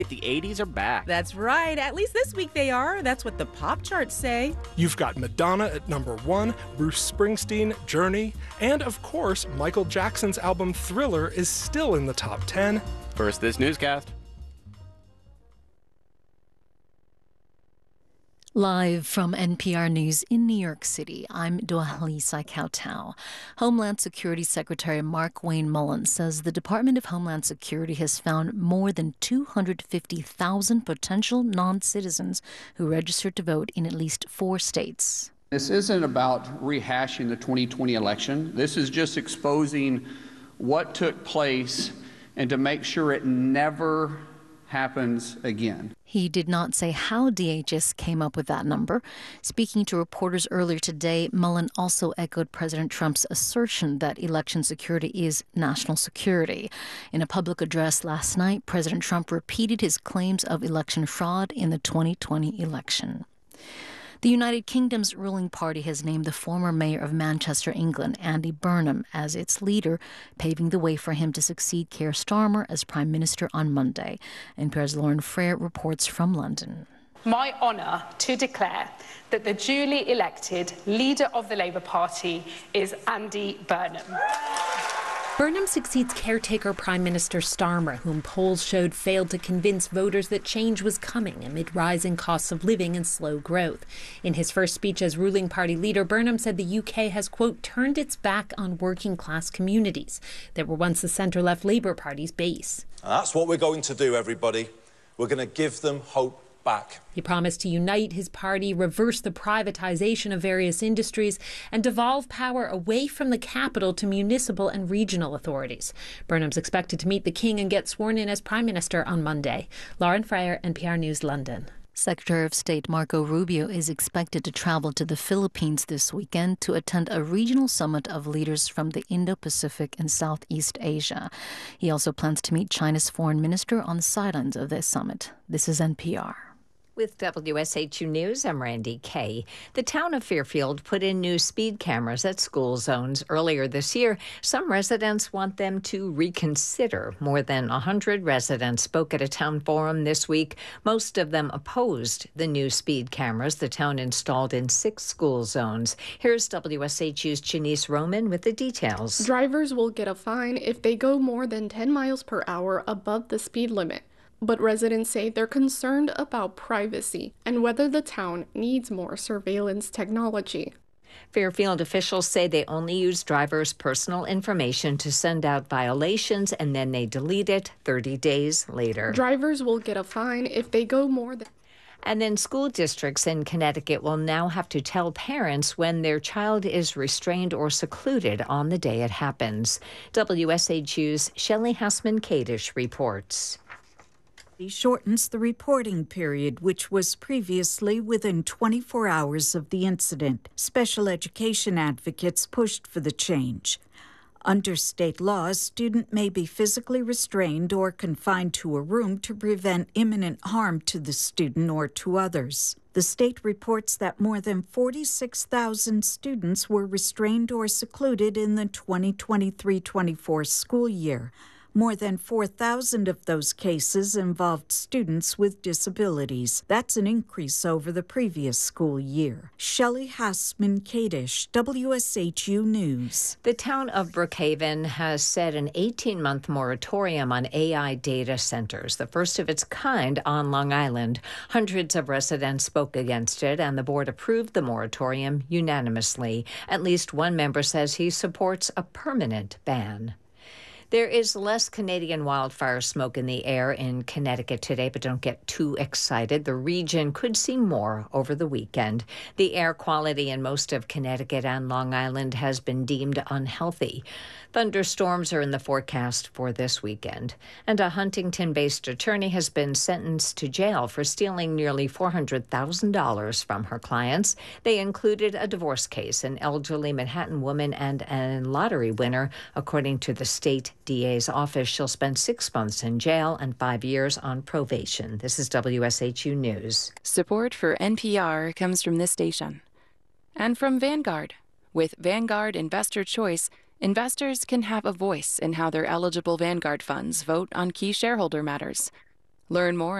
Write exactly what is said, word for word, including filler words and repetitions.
The eighties are back. That's right. At least this week they are. That's what the pop charts say. You've got Madonna at number one, Bruce Springsteen, Journey, and of course, Michael Jackson's album Thriller is still in the top ten. First, this newscast. Live from N P R News in New York City, I'm Dohalisa Kautau. Homeland Security Secretary Mark Wayne Mullen says the Department of Homeland Security has found more than two hundred fifty thousand potential non-citizens who registered to vote in at least four states. This isn't about rehashing the twenty twenty election. This is just exposing what took place and to make sure it never happens again. He did not say how D H S came up with that number. Speaking to reporters earlier today, Mullen also echoed President Trump's assertion that election security is national security. In a public address last night, President Trump repeated his claims of election fraud in the twenty twenty election. The United Kingdom's ruling party has named the former mayor of Manchester, England, Andy Burnham, as its leader, paving the way for him to succeed Keir Starmer as Prime Minister on Monday. N P R's Lauren Frere reports from London. My honour to declare that the duly elected leader of the Labour Party is Andy Burnham. Burnham succeeds caretaker Prime Minister Starmer, whom polls showed failed to convince voters that change was coming amid rising costs of living and slow growth. In his first speech as ruling party leader, Burnham said the U K has, quote, turned its back on working class communities that were once the centre-left Labour Party's base. And that's what we're going to do, everybody. We're going to give them hope back. He promised to unite his party, reverse the privatisation of various industries, and devolve power away from the capital to municipal and regional authorities. Burnham's expected to meet the King and get sworn in as Prime Minister on Monday. Lauren Frere, N P R News, London. Secretary of State Marco Rubio is expected to travel to the Philippines this weekend to attend a regional summit of leaders from the Indo-Pacific and Southeast Asia. He also plans to meet China's foreign minister on the sidelines of this summit. This is N P R. With W S H U News, I'm Randy Kay. The town of Fairfield put in new speed cameras at school zones earlier this year. Some residents want them to reconsider. More than one hundred residents spoke at a town forum this week. Most of them opposed the new speed cameras the town installed in six school zones. Here's W S H U's Janice Roman with the details. Drivers will get a fine if they go more than ten miles per hour above the speed limit. But residents say they're concerned about privacy and whether the town needs more surveillance technology. Fairfield officials say they only use drivers' personal information to send out violations, and then they delete it thirty days later. Drivers will get a fine if they go more than... And then school districts in Connecticut will now have to tell parents when their child is restrained or secluded on the day it happens. W S H U's Shelley Hassman-Kadish reports. Shortens the reporting period, which was previously within twenty-four hours of the incident. Special education advocates pushed for the change. Under state law, a student may be physically restrained or confined to a room to prevent imminent harm to the student or to others. The state reports that more than forty-six thousand students were restrained or secluded in the twenty twenty-three twenty-four school year. More than four thousand of those cases involved students with disabilities. That's an increase over the previous school year. Shelley Hassman-Kadish, W S H U News. The town of Brookhaven has set an eighteen-month moratorium on A I data centers, the first of its kind on Long Island. Hundreds of residents spoke against it, and the board approved the moratorium unanimously. At least one member says he supports a permanent ban. There is less Canadian wildfire smoke in the air in Connecticut today, but don't get too excited. The region could see more over the weekend. The air quality in most of Connecticut and Long Island has been deemed unhealthy. Thunderstorms are in the forecast for this weekend. And a Huntington-based attorney has been sentenced to jail for stealing nearly four hundred thousand dollars from her clients. They included a divorce case, an elderly Manhattan woman, and a lottery winner. According to the state D A's office, she'll spend six months in jail and five years on probation. This is W S H U News. Support for N P R comes from this station and from Vanguard. With Vanguard Investor Choice, investors can have a voice in how their eligible Vanguard funds vote on key shareholder matters. Learn more